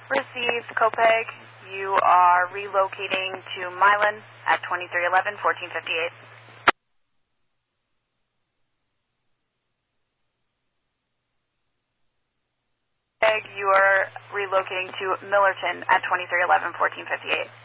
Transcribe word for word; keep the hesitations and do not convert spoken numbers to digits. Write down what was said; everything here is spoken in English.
Received, Copeg. You are relocating to Milan at twenty-three eleven, fourteen fifty-eight. Copeg, you are relocating to Millerton at twenty-three eleven, fourteen fifty-eight.